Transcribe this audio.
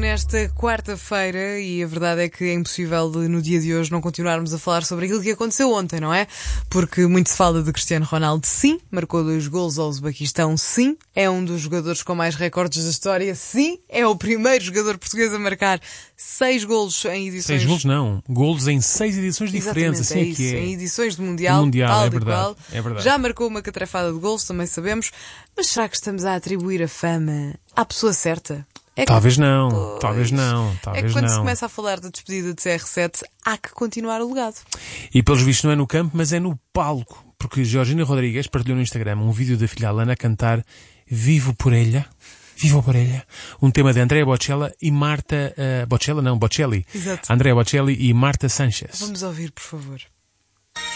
nesta quarta-feira e a verdade é que é impossível no dia de hoje não continuarmos a falar sobre aquilo que aconteceu ontem, não é? Porque muito se fala de Cristiano Ronaldo, sim, marcou 2 golos ao Uzbequistão, sim, é um dos jogadores com mais recordes da história, sim, é o primeiro jogador português a marcar 6 golos em edições... 6 golos não, golos em 6 edições diferentes, assim é é isso, que é. Em edições de Mundial, tal é e verdade, qual. é verdade. Já marcou uma catrafada de golos, também sabemos, mas será que estamos a atribuir a fama à pessoa certa? Talvez não, pois, talvez não, talvez é que quando não. se começa a falar da despedida de CR7, há que continuar o legado. E pelos vistos não é no campo, mas é no palco, porque Georgina Rodrigues partilhou no Instagram um vídeo da filha Alana a cantar Vivo por ella, um tema de Andrea Bocelli e Marta... Bocelli. Exato. Andrea Bocelli e Marta Sanchez. Vamos ouvir, por favor.